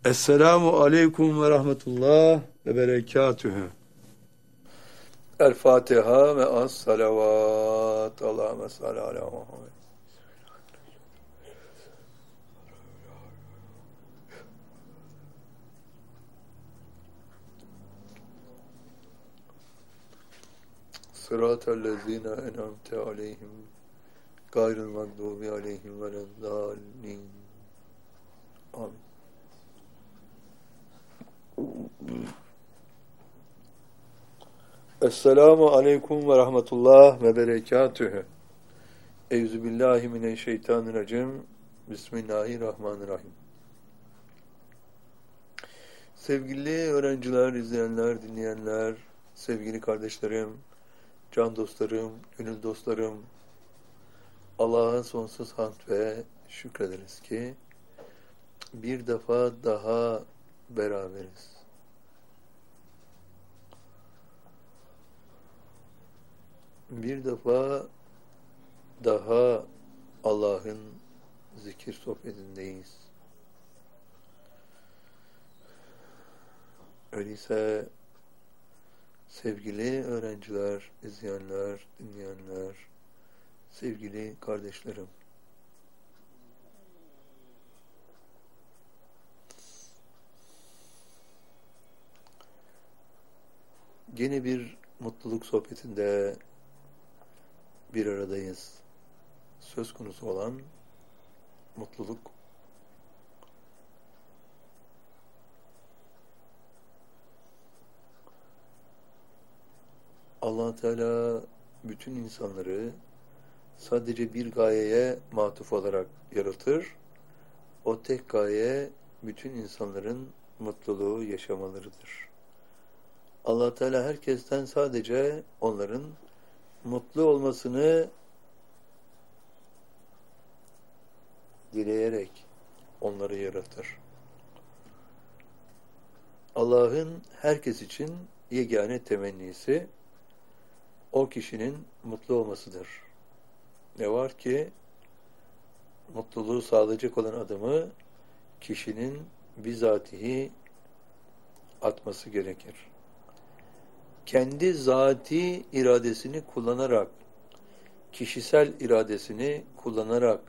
Esselamu aleyküm ve rahmetullah ve berekatühü. El Fatiha ve as salavat. Allahümme salli ala Muhammed. Sıratellezine en'amte aleyhim gayril mağdubi aleyhim veleddallin. Amin. Esselamu aleyküm ve rahmetullah ve berekatühü. Euzubillahimineşşeytanirracim. Bismillahirrahmanirrahim. Sevgili öğrenciler, izleyenler, dinleyenler, sevgili kardeşlerim, can dostlarım, gönül dostlarım, Allah'a sonsuz hamd ve şükrederiz ki bir defa daha beraberiz. Bir defa daha Allah'ın zikir sohbetindeyiz. Öyleyse sevgili öğrenciler, izleyenler, dinleyenler, sevgili kardeşlerim, yeni bir mutluluk sohbetinde bir aradayız. Söz konusu olan mutluluk. Allah Teala bütün insanları sadece bir gayeye matuf olarak yaratır. O tek gaye bütün insanların mutluluğu yaşamalarıdır. Allah Teala herkesten sadece onların mutlu olmasını dileyerek onları yaratır. Allah'ın herkes için yegane temennisi o kişinin mutlu olmasıdır. Ne var ki mutluluğu sağlayacak olan adımı kişinin bizatihi atması gerekir. Kendi zati iradesini kullanarak, kişisel iradesini kullanarak,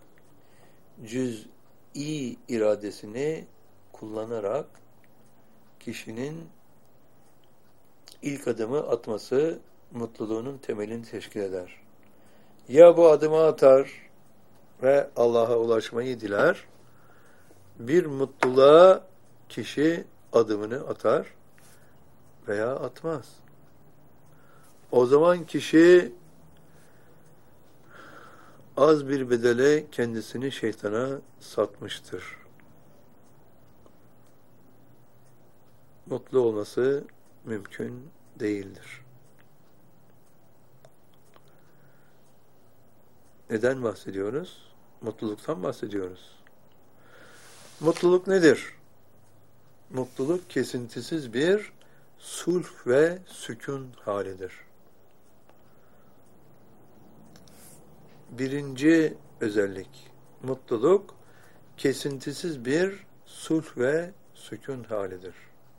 cüz'i iradesini kullanarak kişinin ilk adımı atması mutluluğunun temelini teşkil eder. Ya bu adımı atar ve Allah'a ulaşmayı diler, bir mutluluğa kişi adımını atar veya atmaz. O zaman kişi az bir bedele kendisini şeytana satmıştır. Mutlu olması mümkün değildir. Neden bahsediyoruz? Mutluluktan bahsediyoruz. Mutluluk nedir? Mutluluk kesintisiz bir sulh ve sükun halidir. Birinci özellik, mutluluk kesintisiz bir sulh ve sükun halidir.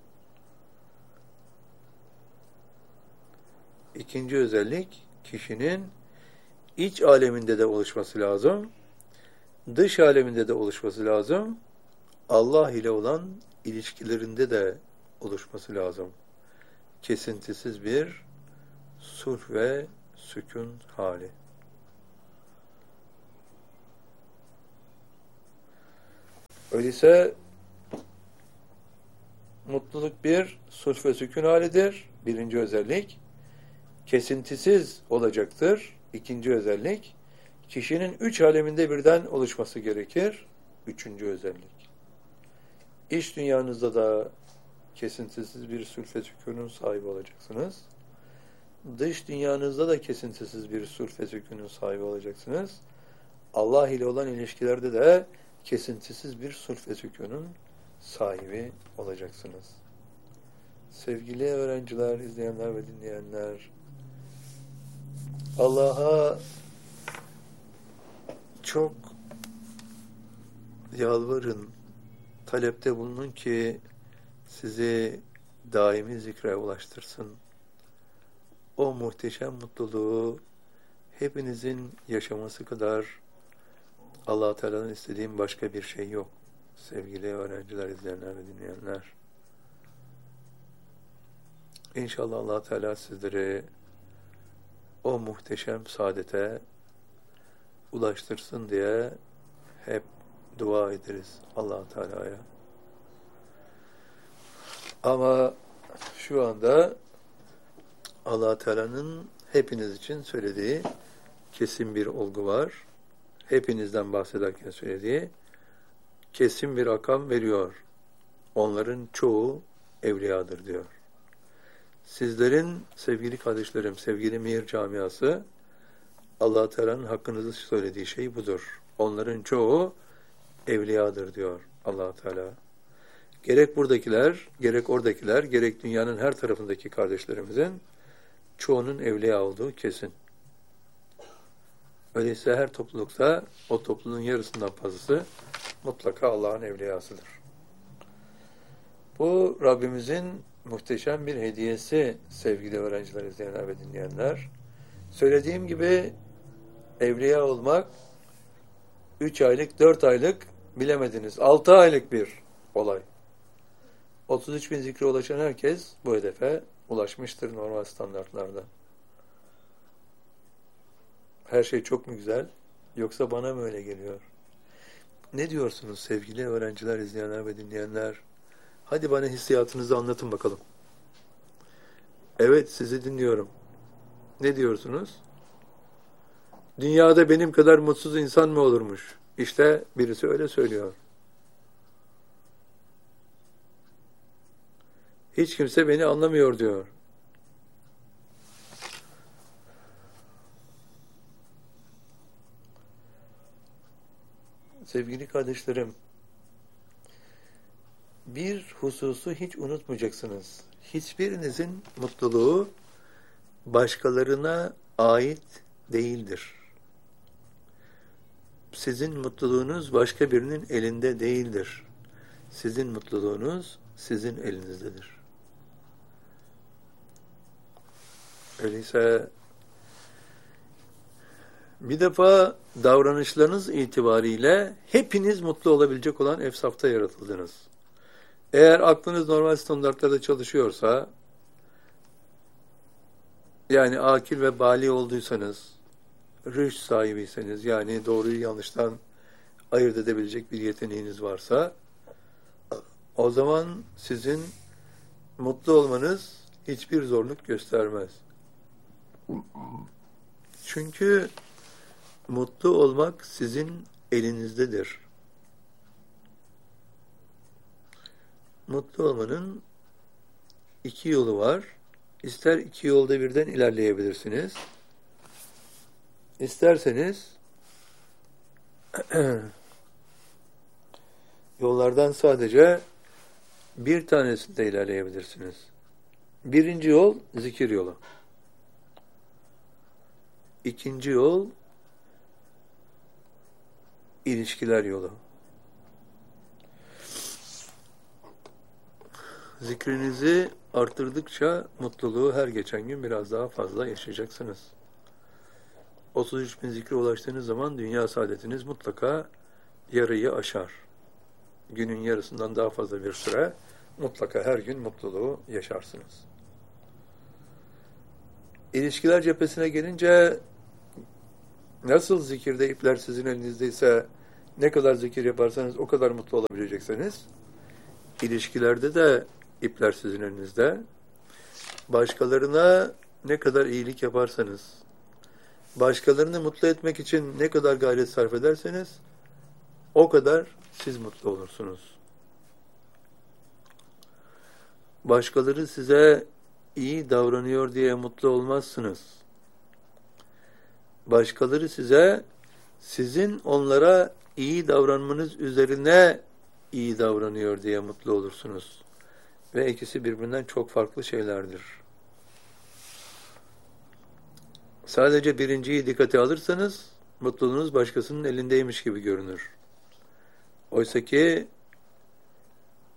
İkinci özellik, kişinin iç aleminde de oluşması lazım, dış aleminde de oluşması lazım, Allah ile olan ilişkilerinde de oluşması lazım. Kesintisiz bir sulh ve sükun hali. Öyleyse mutluluk bir sulh ve sükun halidir. Birinci özellik. Kesintisiz olacaktır. İkinci özellik. Kişinin üç aleminde birden oluşması gerekir. Üçüncü özellik. İç dünyanızda da kesintisiz bir sulh ve sükunun sahibi olacaksınız. Dış dünyanızda da kesintisiz bir sulh ve sükunun sahibi olacaksınız. Allah ile olan ilişkilerde de kesintisiz bir sulh ve sükunun sahibi olacaksınız. Sevgili öğrenciler, izleyenler ve dinleyenler, Allah'a çok yalvarın, talepte bulunun ki sizi daimi zikre ulaştırsın. O muhteşem mutluluğu hepinizin yaşaması kadar Allah-u Teala'nın istediğim başka bir şey yok. Sevgili öğrenciler, izleyenler ve dinleyenler. İnşallah Allah-u Teala sizleri o muhteşem saadete ulaştırsın diye hep dua ederiz Allah-u Teala'ya. Ama şu anda Allah-u Teala'nın hepiniz için söylediği kesin bir olgu var. Hepinizden bahsederken söylediği kesin bir rakam veriyor. Onların çoğu evliyadır diyor. Sizlerin sevgili kardeşlerim, sevgili Mihir camiası, Allah-u Teala'nın hakkınızı söylediği şey budur. Onların çoğu evliyadır diyor Allah-u Teala. Gerek buradakiler, gerek oradakiler, gerek dünyanın her tarafındaki kardeşlerimizin çoğunun evliya olduğu kesin. Öyleyse her toplulukta o topluluğun yarısından fazlası mutlaka Allah'ın evliyasıdır. Bu Rabbimizin muhteşem bir hediyesi sevgili öğrenciler, izleyenler ve dinleyenler. Söylediğim gibi evliya olmak 3 aylık, 4 aylık, bilemediniz 6 aylık bir olay. 33 bin zikre ulaşan herkes bu hedefe ulaşmıştır normal standartlarda. Her şey çok mu güzel? Yoksa bana mı öyle geliyor? Ne diyorsunuz sevgili öğrenciler, izleyenler ve dinleyenler? Hadi bana hissiyatınızı anlatın bakalım. Evet, sizi dinliyorum. Ne diyorsunuz? Dünyada benim kadar mutsuz insan mı olurmuş? İşte birisi öyle söylüyor. Hiç kimse beni anlamıyor diyor. Sevgili kardeşlerim, bir hususu hiç unutmayacaksınız. Hiçbirinizin mutluluğu başkalarına ait değildir. Sizin mutluluğunuz başka birinin elinde değildir. Sizin mutluluğunuz sizin elinizdedir. Öyleyse bir defa davranışlarınız itibariyle hepiniz mutlu olabilecek olan efsafta yaratıldınız. Eğer aklınız normal standartlarda çalışıyorsa, yani akil ve bali olduysanız, rüşt sahibiyseniz, yani doğruyu yanlıştan ayırt edebilecek bir yeteneğiniz varsa, o zaman sizin mutlu olmanız hiçbir zorluk göstermez. Çünkü mutlu olmak sizin elinizdedir. Mutlu olmanın 2 yolu var. İster 2 yolda birden ilerleyebilirsiniz. İsterseniz yollardan sadece bir tanesinde ilerleyebilirsiniz. Birinci yol zikir yolu. İkinci yol ilişkiler yolu. Zikrinizi arttırdıkça mutluluğu her geçen gün biraz daha fazla yaşayacaksınız. 33 bin zikre ulaştığınız zaman dünya saadetiniz mutlaka yarıyı aşar. Günün yarısından daha fazla bir süre mutlaka her gün mutluluğu yaşarsınız. İlişkiler cephesine gelince nasıl zikirde ipler sizin elinizdeyse ne kadar zikir yaparsanız o kadar mutlu olabileceksiniz. İlişkilerde de ipler sizin elinizde. Başkalarına ne kadar iyilik yaparsanız, başkalarını mutlu etmek için ne kadar gayret sarf ederseniz o kadar siz mutlu olursunuz. Başkaları size iyi davranıyor diye mutlu olmazsınız. Başkaları size sizin onlara iyi davranmanız üzerine iyi davranıyor diye mutlu olursunuz. Ve ikisi birbirinden çok farklı şeylerdir. Sadece birinciyi dikkate alırsanız mutluluğunuz başkasının elindeymiş gibi görünür. Oysa ki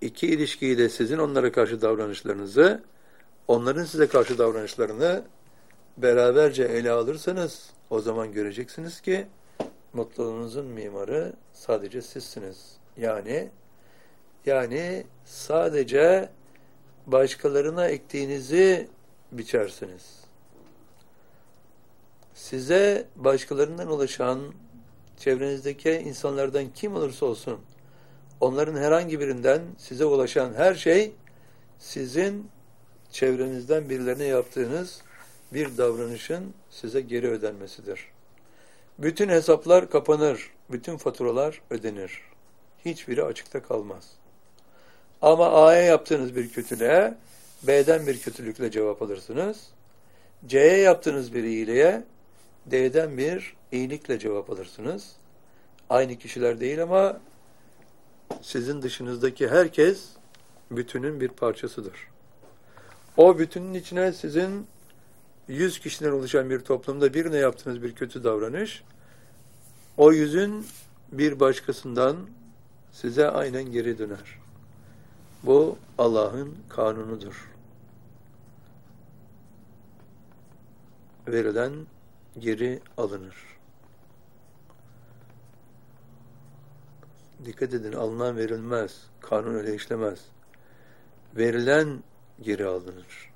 İki ilişkiyi de sizin onlara karşı davranışlarınızı, onların size karşı davranışlarını beraberce ele alırsanız o zaman göreceksiniz ki mutluluğunuzun mimarı sadece sizsiniz. Yani sadece başkalarına ektiğinizi biçersiniz. Size başkalarından ulaşan çevrenizdeki insanlardan kim olursa olsun onların herhangi birinden size ulaşan her şey sizin çevrenizden birilerine yaptığınız bir davranışın size geri ödenmesidir. Bütün hesaplar kapanır, bütün faturalar ödenir. Hiçbiri açıkta kalmaz. Ama A'ya yaptığınız bir kötülüğe B'den bir kötülükle cevap alırsınız. C'ye yaptığınız bir iyiliğe D'den bir iyilikle cevap alırsınız. Aynı kişiler değil ama sizin dışınızdaki herkes bütünün bir parçasıdır. O bütünün içine sizin 100 kişiden oluşan bir toplumda birine yaptığınız bir kötü davranış, o 100'ün bir başkasından size aynen geri döner. Bu Allah'ın kanunudur. Verilen geri alınır. Dikkat edin, alınan verilmez. Kanun öyle işlemez. Verilen geri alınır.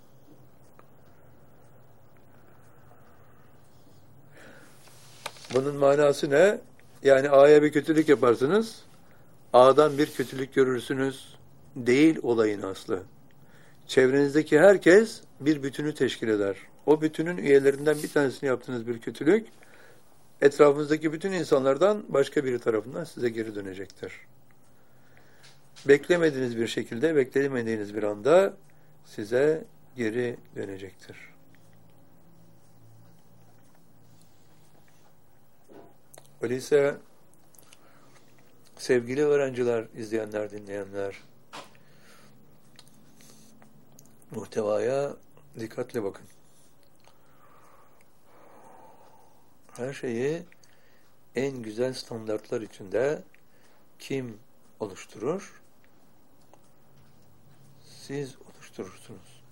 Bunun manası ne? Yani A'ya bir kötülük yaparsınız, A'dan bir kötülük görürsünüz, değil olayın aslı. Çevrenizdeki herkes bir bütünü teşkil eder. O bütünün üyelerinden bir tanesini yaptığınız bir kötülük, etrafınızdaki bütün insanlardan başka biri tarafından size geri dönecektir. Beklemediğiniz bir şekilde, beklemediğiniz bir anda size geri dönecektir. Öyleyse sevgili öğrenciler, izleyenler, dinleyenler, muhtevaya dikkatle bakın. Her şeyi en güzel standartlar içinde kim oluşturur? Siz oluşturursunuz.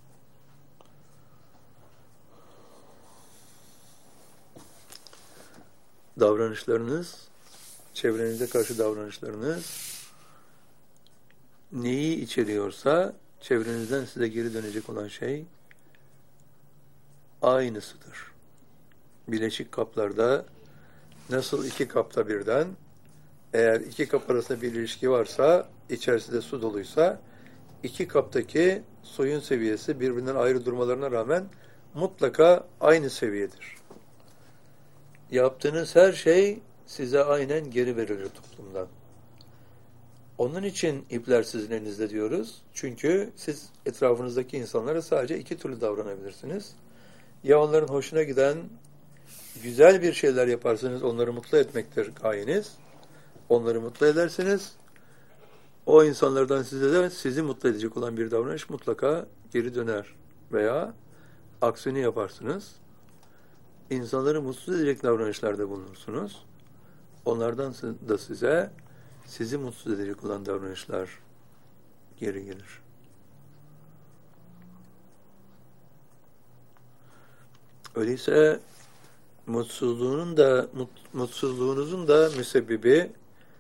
Davranışlarınız, çevrenize karşı davranışlarınız neyi içeriyorsa çevrenizden size geri dönecek olan şey aynısıdır. Bileşik kaplarda nasıl iki kapta birden, eğer iki kap arasında bir ilişki varsa, içerisinde su doluysa, iki kaptaki suyun seviyesi birbirinden ayrı durmalarına rağmen mutlaka aynı seviyedir. Yaptığınız her şey size aynen geri verilir toplumdan. Onun için ipler sizin elinizde diyoruz. Çünkü siz etrafınızdaki insanlara sadece iki türlü davranabilirsiniz. Ya onların hoşuna giden güzel bir şeyler yaparsınız, onları mutlu etmektir gayeniz. Onları mutlu edersiniz. O insanlardan size de sizi mutlu edecek olan bir davranış mutlaka geri döner. Veya aksini yaparsınız. İnsanları mutsuz edecek davranışlarda bulunursunuz. Onlardan da sizi mutsuz edecek olan davranışlar geri gelir. Öyleyse mutsuzluğunuzun da müsebbibi,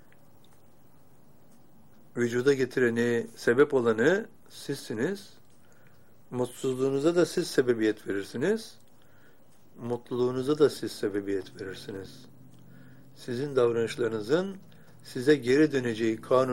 vücuda getireni, sebep olanı sizsiniz. Mutsuzluğunuza da siz sebebiyet verirsiniz. Mutluluğunuza da siz sebebiyet verirsiniz. Sizin davranışlarınızın size geri döneceği kanun